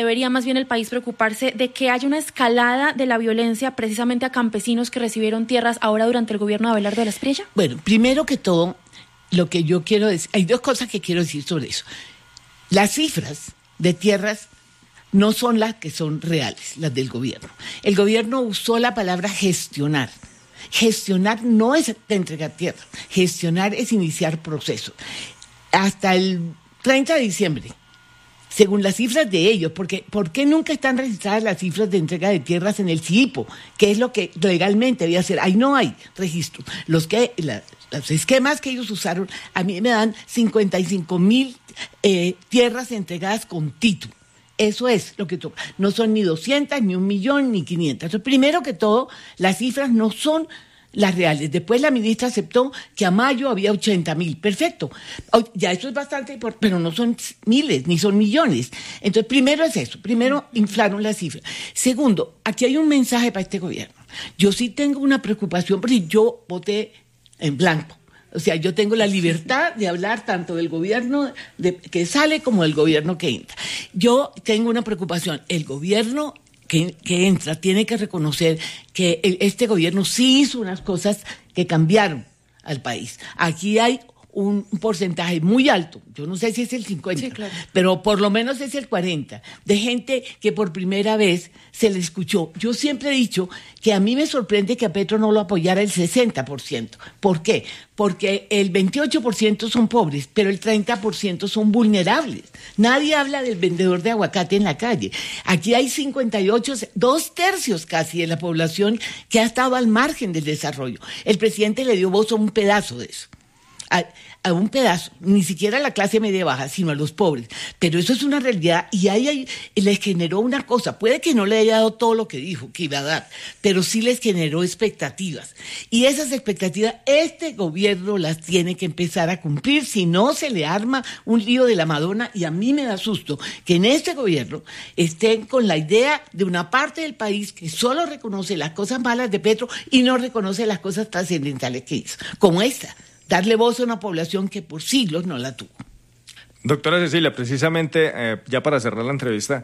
debería más bien el país preocuparse de que haya una escalada de la violencia precisamente a campesinos que recibieron tierras ahora durante el gobierno de Abelardo de la Espriella? Bueno, primero que todo, lo que yo quiero decir, hay dos cosas que quiero decir sobre eso. Las cifras de tierras no son las que son reales, las del gobierno. El gobierno usó la palabra gestionar. Gestionar no es entregar tierra, gestionar es iniciar procesos. Hasta el 30 de diciembre, según las cifras de ellos, porque ¿por qué nunca están registradas las cifras de entrega de tierras en el CIPO? Que es lo que legalmente debía hacer. Ahí no hay registro. Los esquemas que ellos usaron, a mí me dan 55,000 tierras entregadas con título. Eso es lo que toca. No son ni 200, ni 1,000,000, ni 500. Entonces, primero que todo, las cifras no son las reales. Después la ministra aceptó que a mayo había 80,000. Perfecto. Ya eso es bastante, pero no son miles, ni son millones. Entonces, primero es eso. Primero, inflaron las cifras. Segundo, aquí hay un mensaje para este gobierno. Yo sí tengo una preocupación porque yo voté en blanco. O sea, yo tengo la libertad de hablar tanto del gobierno que sale como del gobierno que entra. Yo tengo una preocupación. El gobierno que entra tiene que reconocer que este gobierno sí hizo unas cosas que cambiaron al país. Aquí hay un porcentaje muy alto, yo no sé si es el 50, sí, claro, pero por lo menos es el 40, de gente que por primera vez se le escuchó. Yo siempre he dicho que a mí me sorprende que a Petro no lo apoyara el 60%. ¿Por qué? Porque el 28% son pobres, pero el 30% son vulnerables. Nadie habla del vendedor de aguacate en la calle. Aquí hay 58, 2/3 casi de la población que ha estado al margen del desarrollo. El presidente le dio voz a un pedazo de eso. A un pedazo, ni siquiera a la clase media baja, sino a los pobres. Pero eso es una realidad y ahí les generó una cosa. Puede que no le haya dado todo lo que dijo que iba a dar, pero sí les generó expectativas. Y esas expectativas este gobierno las tiene que empezar a cumplir, si no se le arma un lío de la Madonna. Y a mí me da susto que en este gobierno estén con la idea de una parte del país que solo reconoce las cosas malas de Petro y no reconoce las cosas trascendentales que hizo, como esta. Darle voz a una población que por siglos no la tuvo. Doctora Cecilia, precisamente, ya para cerrar la entrevista,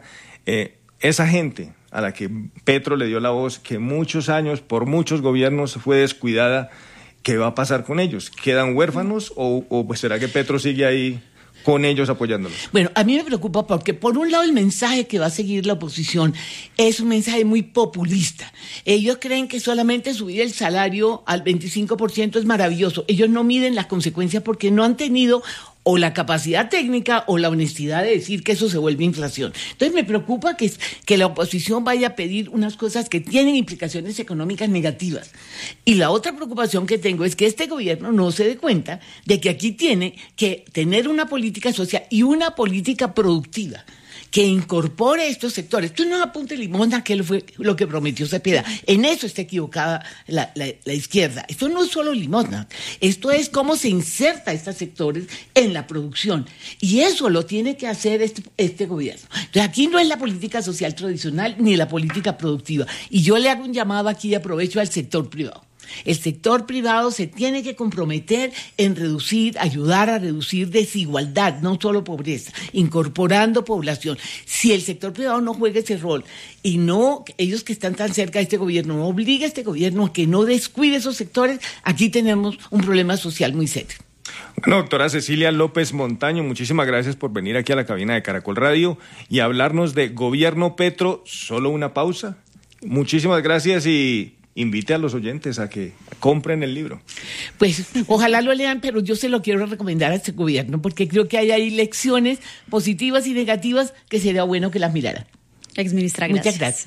esa gente a la que Petro le dio la voz, que muchos años, por muchos gobiernos fue descuidada, ¿qué va a pasar con ellos? ¿Quedan huérfanos o pues será que Petro sigue ahí con ellos apoyándolos? Bueno, a mí me preocupa porque por un lado el mensaje que va a seguir la oposición es un mensaje muy populista. Ellos creen que solamente subir el salario al 25% es maravilloso. Ellos no miden las consecuencias porque no han tenido o la capacidad técnica o la honestidad de decir que eso se vuelve inflación. Entonces me preocupa que la oposición vaya a pedir unas cosas que tienen implicaciones económicas negativas. Y la otra preocupación que tengo es que este gobierno no se dé cuenta de que aquí tiene que tener una política social y una política productiva que incorpore estos sectores. Esto no apunte limosna, que fue lo que prometió Cepeda. En eso está equivocada la izquierda. Esto no es solo limosna. Esto es cómo se inserta estos sectores en la producción. Y eso lo tiene que hacer este gobierno. Entonces, aquí no es la política social tradicional ni la política productiva. Y yo le hago un llamado aquí y aprovecho al sector privado. El sector privado se tiene que comprometer en ayudar a reducir desigualdad, no solo pobreza, incorporando población. Si el sector privado no juega ese rol y no, ellos que están tan cerca de este gobierno, no obliga a este gobierno a que no descuide esos sectores, aquí tenemos un problema social muy serio. Bueno, doctora Cecilia López Montaño, muchísimas gracias por venir aquí a la cabina de Caracol Radio y hablarnos de Gobierno Petro. Solo una pausa. Muchísimas gracias y invite a los oyentes a que compren el libro. Pues ojalá lo lean, pero yo se lo quiero recomendar a este gobierno porque creo que hay ahí lecciones positivas y negativas que sería bueno que las miraran. Exministra, gracias. Muchas gracias.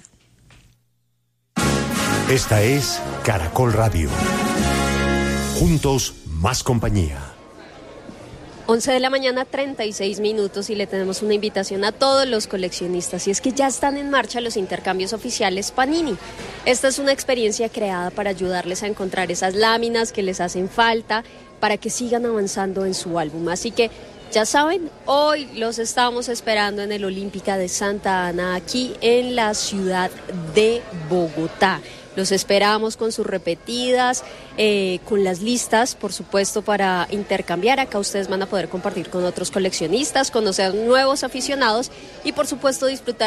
Esta es Caracol Radio. Juntos, más compañía. 11 de la mañana, 36 minutos, y le tenemos una invitación a todos los coleccionistas, y es que ya están en marcha los intercambios oficiales Panini. Esta es una experiencia creada para ayudarles a encontrar esas láminas que les hacen falta para que sigan avanzando en su álbum. Así que ya saben, hoy los estamos esperando en el Olímpica de Santa Ana, aquí en la ciudad de Bogotá. Los esperamos con sus repetidas, con las listas, por supuesto, para intercambiar. Acá ustedes van a poder compartir con otros coleccionistas, conocer nuevos aficionados y, por supuesto, disfrutar